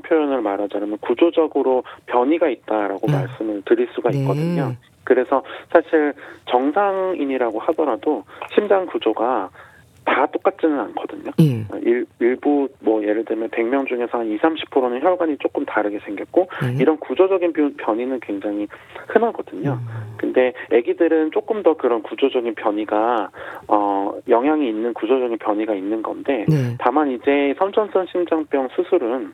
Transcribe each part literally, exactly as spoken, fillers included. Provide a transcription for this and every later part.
표현을 말하자면 구조적으로 변이가 있다라고 음. 말씀을 드릴 수가 있거든요. 네. 그래서 사실 정상인이라고 하더라도 심장 구조가 다 똑같지는 않거든요. 예. 일, 일부 뭐 예를 들면 백 명 중에서 한 이십, 삼십 퍼센트는 혈관이 조금 다르게 생겼고 네. 이런 구조적인 변이는 굉장히 흔하거든요. 음. 근데 아기들은 조금 더 그런 구조적인 변이가 어 영향이 있는 구조적인 변이가 있는 건데 네. 다만 이제 선천성 심장병 수술은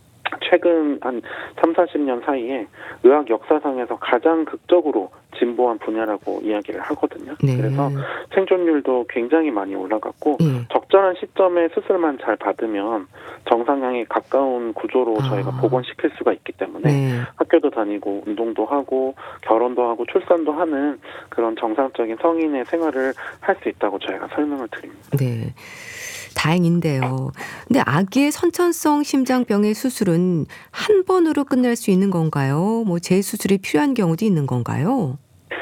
최근 한 삼, 사십 년 사이에 의학 역사상에서 가장 극적으로 진보한 분야라고 이야기를 하거든요. 네. 그래서 생존율도 굉장히 많이 올라갔고 예. 적절한 시점에 수술만 잘 받으면 정상향에 가까운 구조로 아. 저희가 복원시킬 수가 있기 때문에 네. 학교도 다니고 운동도 하고 결혼도 하고 출산도 하는 그런 정상적인 성인의 생활을 할 수 있다고 저희가 설명을 드립니다. 네. 다행인데요. 근데 아기의 선천성 심장병의 수술은 한 번으로 끝날 수 있는 건가요? 뭐 재수술이 필요한 경우도 있는 건가요?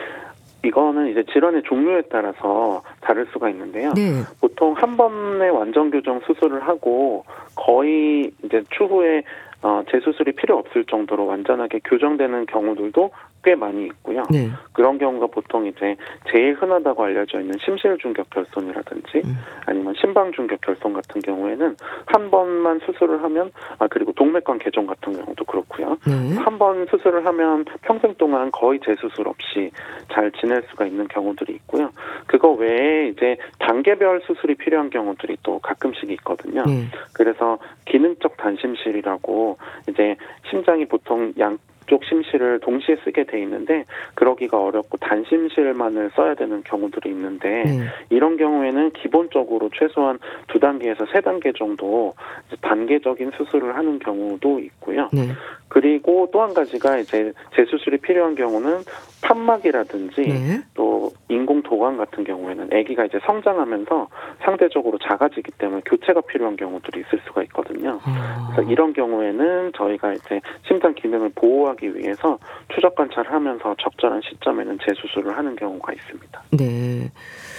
이거는 이제 질환의 종류에 따라서 다를 수가 있는데요. 네. 보통 한 번에 완전 교정 수술을 하고 거의 이제 추후에 어, 재수술이 필요 없을 정도로 완전하게 교정되는 경우들도 꽤 많이 있고요. 네. 그런 경우가 보통 이제 제일 흔하다고 알려져 있는 심실중격 결손이라든지 음. 아니면 심방중격 결손 같은 경우에는 한 번만 수술을 하면 아 그리고 동맥관 개종 같은 경우도 그렇고요. 네. 한 번 수술을 하면 평생 동안 거의 재수술 없이 잘 지낼 수가 있는 경우들이 있고요. 그거 외에 이제 단계별 수술이 필요한 경우들이 또 가끔씩 있거든요. 네. 그래서 기능적 단심실이라고 이제 심장이 보통 양 쪽 심실을 동시에 쓰게 돼 있는데 그러기가 어렵고 단심실만을 써야 되는 경우들이 있는데 네. 이런 경우에는 기본적으로 최소한 두 단계에서 세 단계 정도 단계적인 수술을 하는 경우도 있고요. 네. 그리고 또 한 가지가 이제 재수술이 필요한 경우는 판막이라든지 네. 또 인공 도관 같은 경우에는 아기가 이제 성장하면서 상대적으로 작아지기 때문에 교체가 필요한 경우들이 있을 수가 있거든요. 아. 그래서 이런 경우에는 저희가 이제 심장 기능을 보호하기 위해서 추적 관찰을 하면서 적절한 시점에는 재수술을 하는 경우가 있습니다. 네.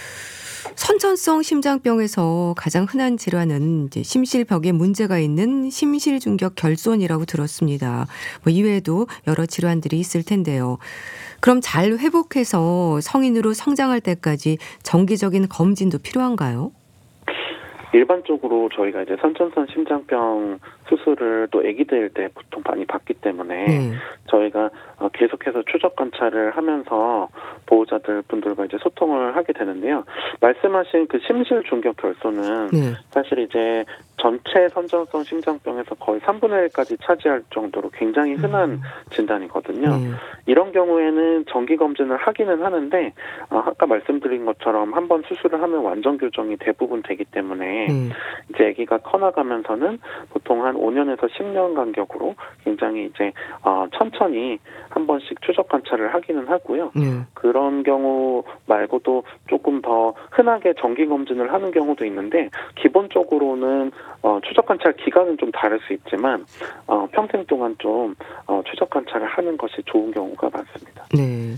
선천성 심장병에서 가장 흔한 질환은 이제 심실벽에 문제가 있는 심실중격 결손이라고 들었습니다. 뭐 이외에도 여러 질환들이 있을 텐데요. 그럼 잘 회복해서 성인으로 성장할 때까지 정기적인 검진도 필요한가요? 일반적으로 저희가 이제 선천성 심장병 수술을 또 아기들 때 보통 많이 받기 때문에 네. 저희가 계속해서 추적 관찰을 하면서 보호자들 분들과 이제 소통을 하게 되는데요. 말씀하신 그 심실 중격 결손은 네. 사실 이제 전체 선천성 심장병에서 거의 삼분의 일까지 차지할 정도로 굉장히 흔한 음. 진단이거든요. 네. 이런 경우에는 정기 검진을 하기는 하는데 어, 아까 말씀드린 것처럼 한 번 수술을 하면 완전 교정이 대부분 되기 때문에 네. 이제 아기가 커나가면서는 보통 한 오 년에서 십 년 간격으로 굉장히 이제 어, 천천히 한 번씩 추적 관찰을 하기는 하고요. 네. 그런 경우 말고도 조금 더 흔하게 정기 검진을 하는 경우도 있는데 기본적으로는 어, 추적 관찰 기간은 좀 다를 수 있지만 어, 평생 동안 좀 어, 추적 관찰을 하는 것이 좋은 경우가 많습니다. 네.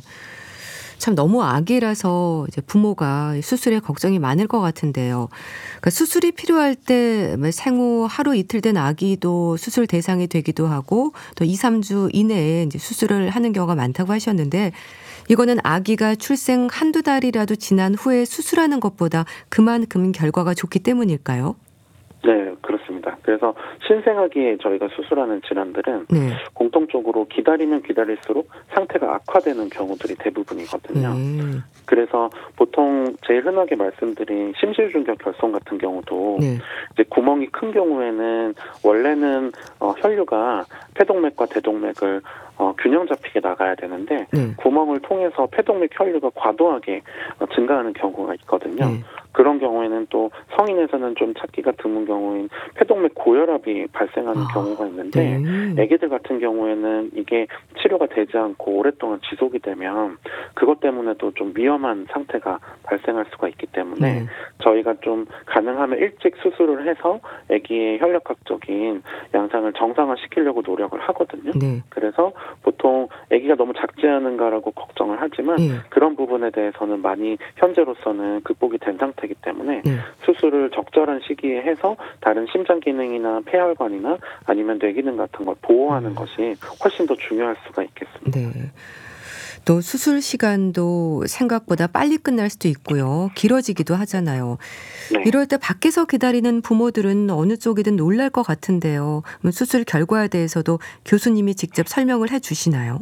참 너무 아기라서 이제 부모가 수술에 걱정이 많을 것 같은데요. 그러니까 수술이 필요할 때 생후 하루 이틀 된 아기도 수술 대상이 되기도 하고 또 이, 삼 주 이내에 이제 수술을 하는 경우가 많다고 하셨는데 이거는 아기가 출생 한두 달이라도 지난 후에 수술하는 것보다 그만큼 결과가 좋기 때문일까요? 네, 그렇습니다. 그래서 신생아기에 저희가 수술하는 질환들은 네. 공통적으로 기다리면 기다릴수록 상태가 악화되는 경우들이 대부분이거든요. 네. 그래서 보통 제일 흔하게 말씀드린 심실중격 결손 같은 경우도 네. 이제 구멍이 큰 경우에는 원래는 어, 혈류가 폐동맥과 대동맥을 어, 균형 잡히게 나가야 되는데 네. 구멍을 통해서 폐동맥 혈류가 과도하게 어, 증가하는 경우가 있거든요. 네. 그런 경우에는 또 성인에서는 좀 찾기가 드문 경우인 폐동맥 고혈압이 발생하는 아, 경우가 있는데 네. 아기들 같은 경우에는 이게 치료가 되지 않고 오랫동안 지속이 되면 그것 때문에도 좀 위험한 상태가 발생할 수가 있기 때문에 네. 저희가 좀 가능하면 일찍 수술을 해서 아기의 혈력학적인 양상을 정상화시키려고 노력을 하거든요. 네. 그래서 보통 아기가 너무 작지 않은가라고 걱정을 하지만 네. 그런 부분에 대해서는 많이 현재로서는 극복이 된 상태 되기 때문에 네. 수술을 적절한 시기에 해서 다른 심장 기능이나 폐혈관이나 아니면 뇌 기능 같은 걸 보호하는 음. 것이 훨씬 더 중요할 수가 있겠습니다. 네. 또 수술 시간도 생각보다 빨리 끝날 수도 있고요. 길어지기도 하잖아요. 네. 이럴 때 밖에서 기다리는 부모들은 어느 쪽이든 놀랄 것 같은데요. 그럼 수술 결과에 대해서도 교수님이 직접 설명을 해 주시나요?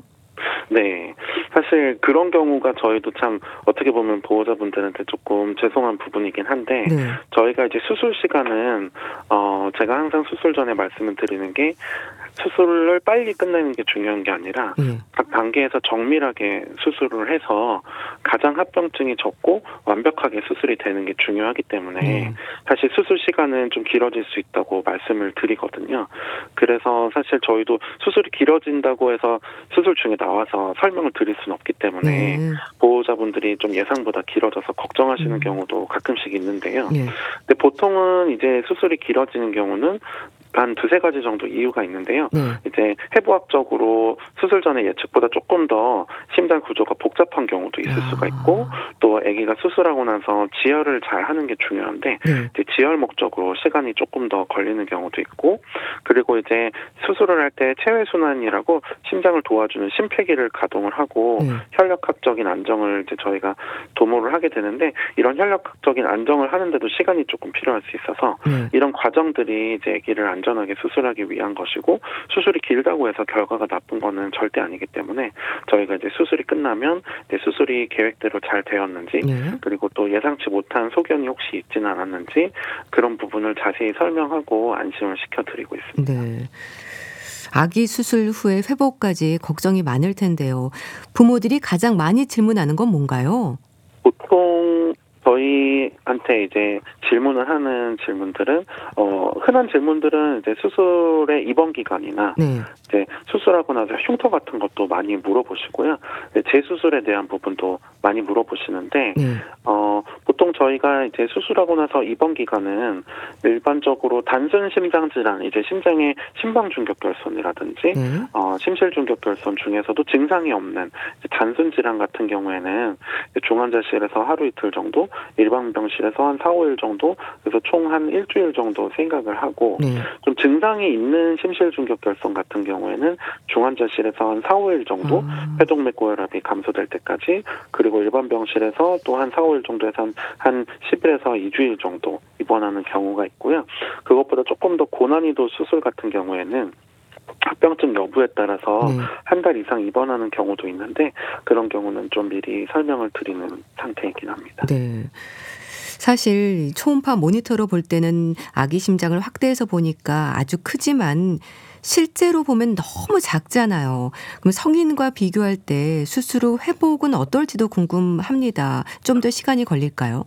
네. 사실 그런 경우가 저희도 참 어떻게 보면 보호자분들한테 조금 죄송한 부분이긴 한데 네. 저희가 이제 수술 시간은 어 제가 항상 수술 전에 말씀을 드리는 게 수술을 빨리 끝내는 게 중요한 게 아니라 예. 각 단계에서 정밀하게 수술을 해서 가장 합병증이 적고 완벽하게 수술이 되는 게 중요하기 때문에 네. 사실 수술 시간은 좀 길어질 수 있다고 말씀을 드리거든요. 그래서 사실 저희도 수술이 길어진다고 해서 수술 중에 나와서 설명을 드릴 수는 없기 때문에 네. 보호자분들이 좀 예상보다 길어져서 걱정하시는 음. 경우도 가끔씩 있는데요. 예. 근데 보통은 이제 수술이 길어지는 경우는 한 두세 가지 정도 이유가 있는데요. 네. 이제 해부학적으로 수술 전에 예측보다 조금 더 심장 구조가 복잡한 경우도 있을 아. 수가 있고 또 아기가 수술하고 나서 지혈을 잘 하는 게 중요한데 네. 이제 지혈 목적으로 시간이 조금 더 걸리는 경우도 있고 그리고 이제 수술을 할 때 체외순환이라고 심장을 도와주는 심폐기를 가동을 하고 네. 혈력학적인 안정을 이제 저희가 도모를 하게 되는데 이런 혈력학적인 안정을 하는데도 시간이 조금 필요할 수 있어서 네. 이런 과정들이 이제 아기를 안전하게 수술하기 위한 것이고 수술이 길다고 해서 결과가 나쁜 거는 절대 아니기 때문에 저희가 이제 수술이 끝나면 이제 수술이 계획대로 잘 되었는지 네. 그리고 또 예상치 못한 소견이 혹시 있지는 않았는지 그런 부분을 자세히 설명하고 안심을 시켜드리고 있습니다. 네. 아기 수술 후에 회복까지 걱정이 많을 텐데요. 부모들이 가장 많이 질문하는 건 뭔가요? 보통 저희한테 이제 질문을 하는 질문들은 어 흔한 질문들은 이제 수술의 입원 기간이나 네. 이제 수술하고 나서 흉터 같은 것도 많이 물어보시고요. 재수술에 대한 부분도 많이 물어보시는데 네. 어 보통 저희가 이제 수술하고 나서 입원 기간은 일반적으로 단순 심장 질환, 이제 심장의 심방 중격결손이라든지 네. 어 심실 중격결손 중에서도 증상이 없는 단순 질환 같은 경우에는 중환자실에서 하루 이틀 정도, 일반 병실에서 한 사오 일 정도, 그래서 총 한 일주일 정도 생각을 하고 네. 좀 증상이 있는 심실 중격결손 같은 경우에는 중환자실에서 한 사오 일 정도 아. 폐동맥 고혈압이 감소될 때까지 그리고 일반 병실에서 또 한 사오 일 정도에서 한, 한 십 일에서 이 주일 정도 입원하는 경우가 있고요. 그것보다 조금 더 고난이도 수술 같은 경우에는 합병증 여부에 따라서 네. 한 달 이상 입원하는 경우도 있는데 그런 경우는 좀 미리 설명을 드리는 상태이긴 합니다. 네. 사실 초음파 모니터로 볼 때는 아기 심장을 확대해서 보니까 아주 크지만 실제로 보면 너무 작잖아요. 그럼 성인과 비교할 때 수술 후 회복은 어떨지도 궁금합니다. 좀 더 시간이 걸릴까요?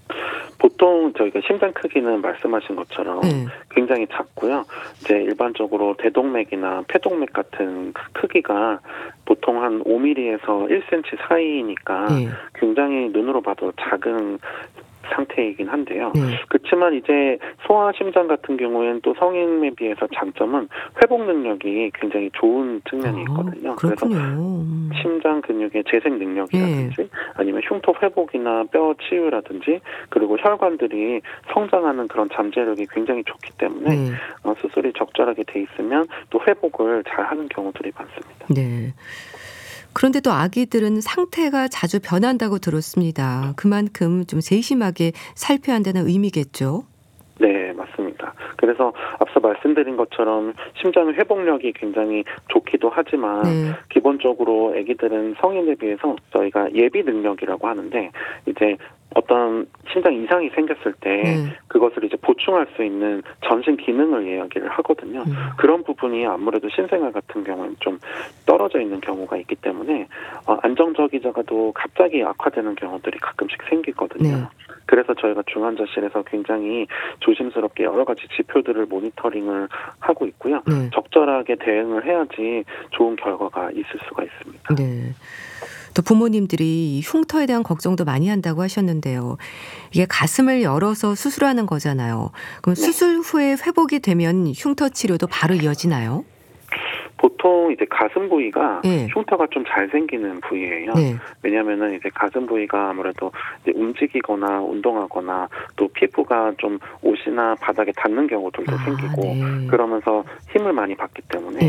보통 저희가 심장 크기는 말씀하신 것처럼 네. 굉장히 작고요. 이제 일반적으로 대동맥이나 폐동맥 같은 크기가 보통 한 오 밀리미터에서 일 센티미터 사이니까 네. 굉장히 눈으로 봐도 작은 상태이긴 한데요. 네. 그렇지만 이제 소아 심장 같은 경우에는 또 성인에 비해서 장점은 회복 능력이 굉장히 좋은 측면이 있거든요. 아, 그렇군요. 그래서 심장 근육의 재생 능력이라든지 네. 아니면 흉터 회복이나 뼈 치유라든지 그리고 혈관들이 성장하는 그런 잠재력이 굉장히 좋기 때문에 네. 어, 수술이 적절하게 돼 있으면 또 회복을 잘 하는 경우들이 많습니다. 네. 그런데 또 아기들은 상태가 자주 변한다고 들었습니다. 그만큼 좀 세심하게 살펴야 한다는 의미겠죠? 네, 맞습니다. 그래서 앞서 말씀드린 것처럼 심장 회복력이 굉장히 좋기도 하지만 네. 기본적으로 아기들은 성인에 비해서 저희가 예비 능력이라고 하는데 이제 어떤 심장 이상이 생겼을 때 네. 그것을 이제 보충할 수 있는 전신 기능을 이야기를 하거든요. 음. 그런 부분이 아무래도 신생아 같은 경우는 좀 떨어져 있는 경우가 있기 때문에 어, 안정적이다가도 갑자기 악화되는 경우들이 가끔씩 생기거든요. 네. 그래서 저희가 중환자실에서 굉장히 조심스럽게 여러 가지 지표들을 모니터링을 하고 있고요. 네. 적절하게 대응을 해야지 좋은 결과가 있을 수가 있습니다. 네. 또 부모님들이 흉터에 대한 걱정도 많이 한다고 하셨는데요. 이게 가슴을 열어서 수술하는 거잖아요. 그럼 네. 수술 후에 회복이 되면 흉터 치료도 바로 이어지나요? 보통 이제 가슴 부위가 예. 흉터가 좀 잘 생기는 부위예요. 네. 왜냐하면은 이제 가슴 부위가 아무래도 이제 움직이거나 운동하거나 또 피부가 좀 옷이나 바닥에 닿는 경우들도 아, 생기고 네. 그러면서 힘을 많이 받기 때문에